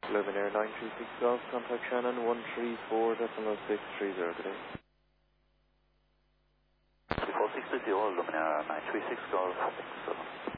Luminaire 936 Golf, contact Shannon 134.630 today. 4630 Luminaire 936 Golf, excellent.